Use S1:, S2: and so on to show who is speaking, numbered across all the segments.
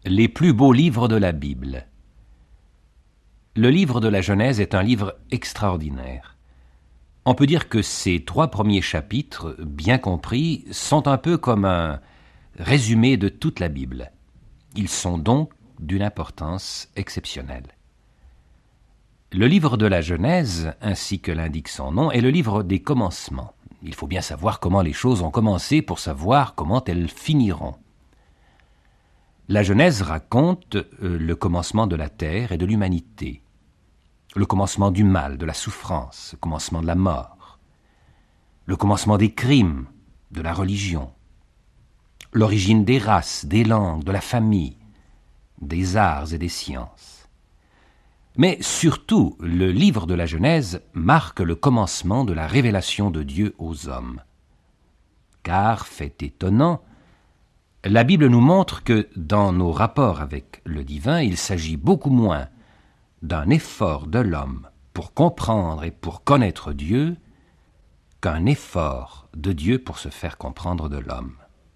S1: Les plus beaux livres de la Bible. Le livre de la Genèse est un livre extraordinaire. On peut dire que ces 3 premiers chapitres, bien compris, sont un peu comme un résumé de toute la Bible. Ils sont donc d'une importance exceptionnelle. Le livre de la Genèse, ainsi que l'indique son nom, est le livre des commencements. Il faut bien savoir comment les choses ont commencé pour savoir comment elles finiront. La Genèse raconte le commencement de la terre et de l'humanité, le commencement du mal, de la souffrance, le commencement de la mort, le commencement des crimes, de la religion, l'origine des races, des langues, de la famille, des arts et des sciences. Mais surtout, le livre de la Genèse marque le commencement de la révélation de Dieu aux hommes. Car, fait étonnant, la Bible nous montre que dans nos rapports avec le divin, il s'agit beaucoup moins d'un effort de l'homme pour comprendre et pour connaître Dieu qu'un effort de Dieu pour se faire comprendre de l'homme.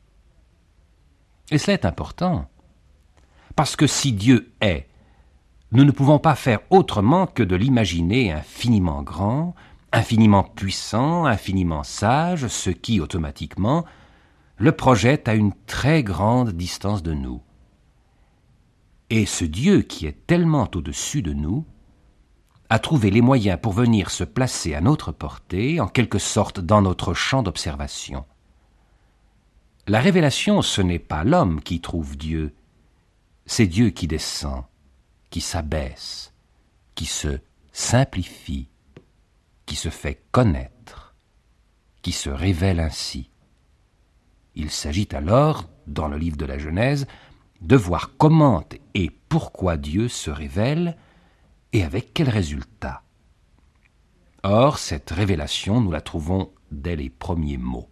S1: Et cela est important, parce que si Dieu est, nous ne pouvons pas faire autrement que de l'imaginer infiniment grand, infiniment puissant, infiniment sage, ce qui, automatiquement, le projette à une très grande distance de nous. Et ce Dieu qui est tellement au-dessus de nous a trouvé les moyens pour venir se placer à notre portée, en quelque sorte dans notre champ d'observation. La révélation, ce n'est pas l'homme qui trouve Dieu, c'est Dieu qui descend, qui s'abaisse, qui se simplifie, qui se fait connaître, qui se révèle ainsi. Il s'agit alors, dans le livre de la Genèse, de voir comment et pourquoi Dieu se révèle et avec quel résultat. Or, cette révélation, nous la trouvons dès les premiers mots.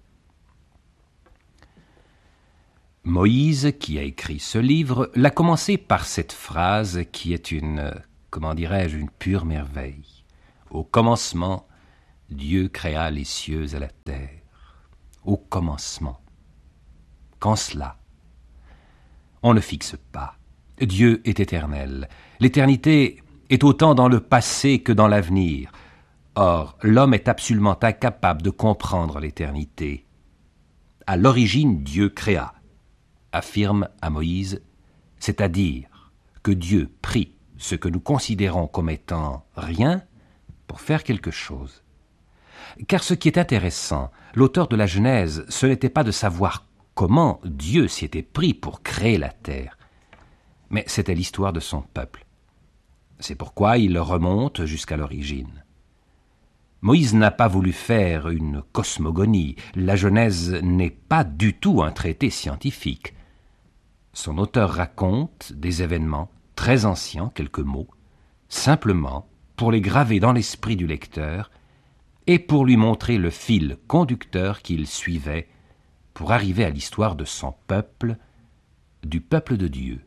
S1: Moïse, qui a écrit ce livre, l'a commencé par cette phrase qui est une pure merveille. Au commencement, Dieu créa les cieux et la terre. Au commencement. Quand cela? On ne fixe pas. Dieu est éternel. L'éternité est autant dans le passé que dans l'avenir. Or, l'homme est absolument incapable de comprendre l'éternité. À l'origine, Dieu créa, affirme à Moïse, c'est-à-dire que Dieu prit ce que nous considérons comme étant rien pour faire quelque chose. Car ce qui est intéressant, l'auteur de la Genèse, ce n'était pas de savoir comment Dieu s'y était pris pour créer la terre, mais c'était l'histoire de son peuple. C'est pourquoi il remonte jusqu'à l'origine. Moïse n'a pas voulu faire une cosmogonie. La Genèse n'est pas du tout un traité scientifique. Son auteur raconte des événements très anciens, quelques mots, simplement pour les graver dans l'esprit du lecteur et pour lui montrer le fil conducteur qu'il suivait pour arriver à l'histoire de son peuple, du peuple de Dieu.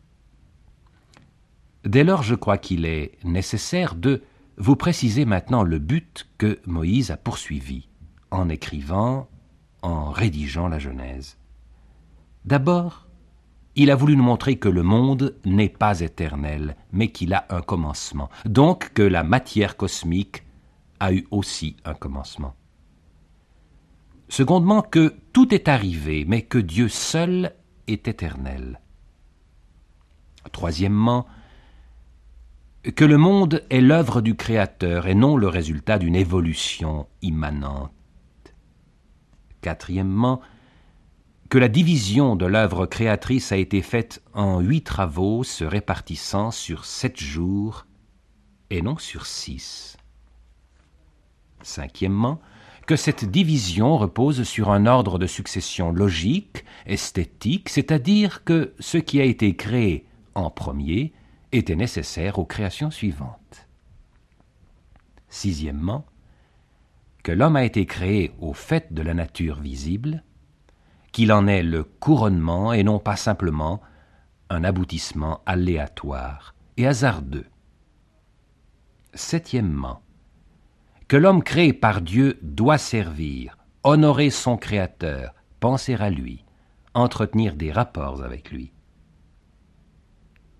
S1: Dès lors, je crois qu'il est nécessaire de vous préciser maintenant le but que Moïse a poursuivi en écrivant, en rédigeant la Genèse. D'abord, il a voulu nous montrer que le monde n'est pas éternel, mais qu'il a un commencement, donc que la matière cosmique a eu aussi un commencement. Secondement, que tout est arrivé, mais que Dieu seul est éternel. Troisièmement, que le monde est l'œuvre du Créateur et non le résultat d'une évolution immanente. Quatrièmement, que la division de l'œuvre créatrice a été faite en 8 travaux se répartissant sur 7 jours et non sur 6. Cinquièmement, que cette division repose sur un ordre de succession logique, esthétique, c'est-à-dire que ce qui a été créé en premier était nécessaire aux créations suivantes. Sixièmement, que l'homme a été créé au fait de la nature visible, qu'il en est le couronnement et non pas simplement un aboutissement aléatoire et hasardeux. Septièmement, que l'homme créé par Dieu doit servir, honorer son Créateur, penser à lui, entretenir des rapports avec lui.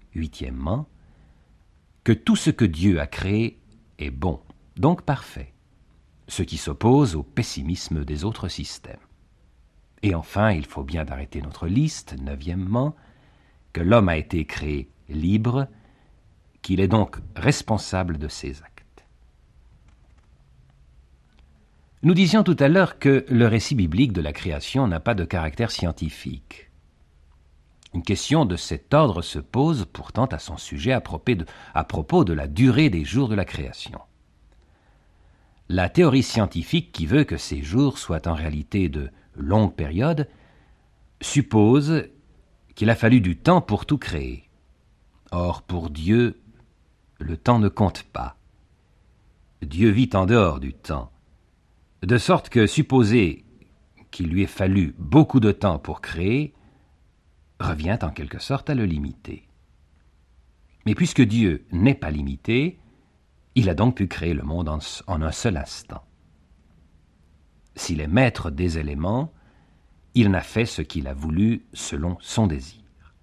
S1: huitièmement, que tout ce que Dieu a créé est bon, donc parfait, ce qui s'oppose au pessimisme des autres systèmes. Et enfin, il faut bien arrêter notre liste, neuvièmement, que l'homme a été créé libre, qu'il est donc responsable de ses actes. Nous disions tout à l'heure que le récit biblique de la création n'a pas de caractère scientifique. Une question de cet ordre se pose pourtant à son sujet à propos de la durée des jours de la création. La théorie scientifique qui veut que ces jours soient en réalité de longues périodes suppose qu'il a fallu du temps pour tout créer. Or, pour Dieu, le temps ne compte pas. Dieu vit en dehors du temps, de sorte que supposer qu'il lui ait fallu beaucoup de temps pour créer revient en quelque sorte à le limiter. Mais puisque Dieu n'est pas limité, il a donc pu créer le monde en un seul instant. S'il est maître des éléments, il n'a fait ce qu'il a voulu selon son désir.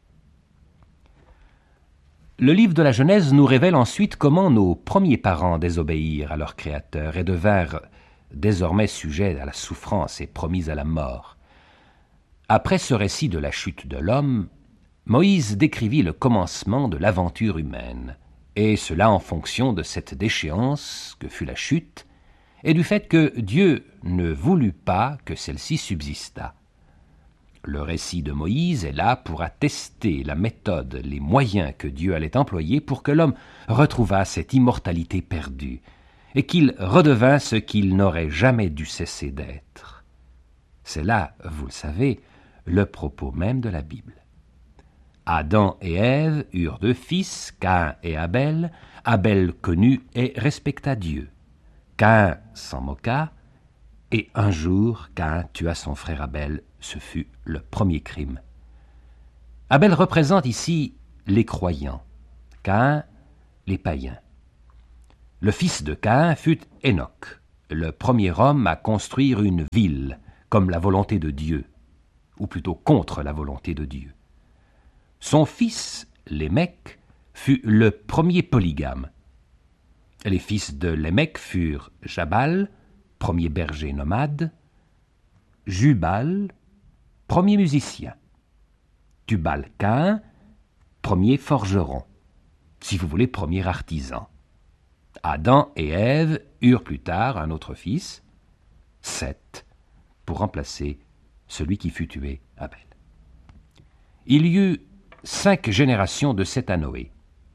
S1: Le livre de la Genèse nous révèle ensuite comment nos premiers parents désobéirent à leur Créateur et devinrent désormais sujets à la souffrance et promis à la mort. Après ce récit de la chute de l'homme, Moïse décrivit le commencement de l'aventure humaine, et cela en fonction de cette déchéance que fut la chute, et du fait que Dieu ne voulut pas que celle-ci subsistât. Le récit de Moïse est là pour attester la méthode, les moyens que Dieu allait employer pour que l'homme retrouvât cette immortalité perdue, et qu'il redevint ce qu'il n'aurait jamais dû cesser d'être. C'est là, vous le savez, le propos même de la Bible. Adam et Ève eurent deux fils, Caïn et Abel. Abel connut et respecta Dieu. Caïn s'en moqua, et un jour, Caïn tua son frère Abel. Ce fut le premier crime. Abel représente ici les croyants, Caïn les païens. Le fils de Caïn fut Hénoc, le premier homme à construire une ville, comme la volonté de Dieu, ou plutôt contre la volonté de Dieu. Son fils, Lémec, fut le premier polygame. Les fils de Lémec furent Jabal, premier berger nomade, Jubal, premier musicien, Tubal-Caïn, premier forgeron, si vous voulez, premier artisan. Adam et Ève eurent plus tard un autre fils, Seth, pour remplacer celui qui fut tué, Abel. Il y eut 5 générations de Seth à Noé.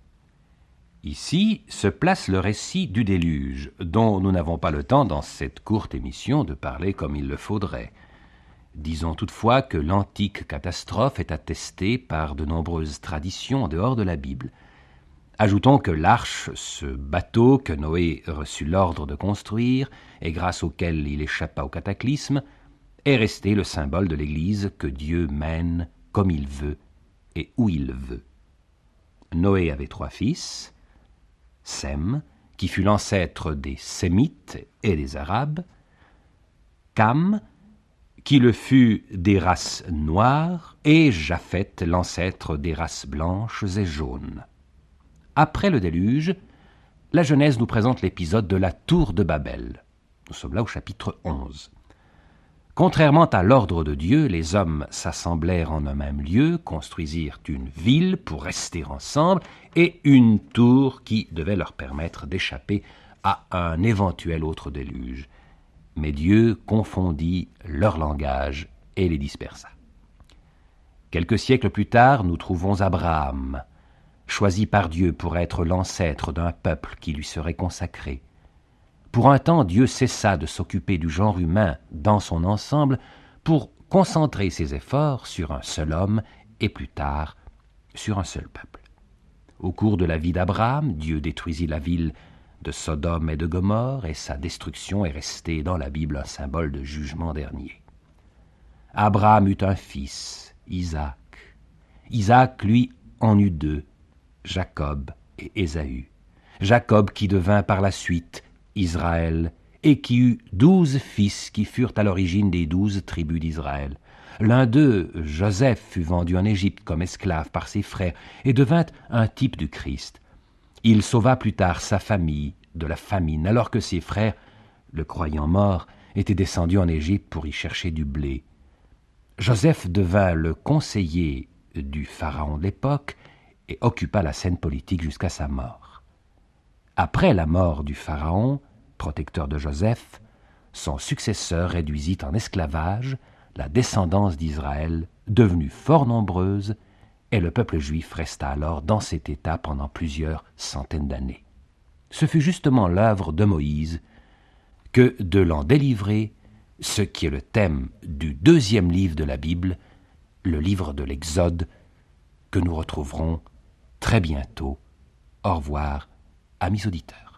S1: Ici se place le récit du déluge, dont nous n'avons pas le temps dans cette courte émission de parler comme il le faudrait. Disons toutefois que l'antique catastrophe est attestée par de nombreuses traditions en dehors de la Bible. Ajoutons que l'arche, ce bateau que Noé reçut l'ordre de construire et grâce auquel il échappa au cataclysme, est resté le symbole de l'Église que Dieu mène comme il veut et où il veut. Noé avait 3 fils, Sem, qui fut l'ancêtre des Sémites et des Arabes, Cam, qui le fut des races noires, et Japheth, l'ancêtre des races blanches et jaunes. Après le déluge, la Genèse nous présente l'épisode de la tour de Babel. Nous sommes là au chapitre 11. Contrairement à l'ordre de Dieu, les hommes s'assemblèrent en un même lieu, construisirent une ville pour rester ensemble et une tour qui devait leur permettre d'échapper à un éventuel autre déluge. Mais Dieu confondit leur langage et les dispersa. Quelques siècles plus tard, nous trouvons Abraham, choisi par Dieu pour être l'ancêtre d'un peuple qui lui serait consacré. Pour un temps, Dieu cessa de s'occuper du genre humain dans son ensemble pour concentrer ses efforts sur un seul homme et plus tard sur un seul peuple. Au cours de la vie d'Abraham, Dieu détruisit la ville de Sodome et de Gomorrhe et sa destruction est restée dans la Bible un symbole de jugement dernier. Abraham eut un fils, Isaac. Isaac, lui, en eut 2, Jacob et Ésaü. Jacob qui devint par la suite Israël, et qui eut 12 fils qui furent à l'origine des 12 tribus d'Israël. L'un d'eux, Joseph, fut vendu en Égypte comme esclave par ses frères et devint un type du Christ. Il sauva plus tard sa famille de la famine, alors que ses frères, le croyant mort, étaient descendus en Égypte pour y chercher du blé. Joseph devint le conseiller du pharaon de l'époque et occupa la scène politique jusqu'à sa mort. Après la mort du pharaon, protecteur de Joseph, son successeur réduisit en esclavage la descendance d'Israël, devenue fort nombreuse, et le peuple juif resta alors dans cet état pendant plusieurs centaines d'années. Ce fut justement l'œuvre de Moïse que de l'en délivrer, ce qui est le thème du deuxième livre de la Bible, le livre de l'Exode, que nous retrouverons très bientôt. Au revoir, amis auditeurs.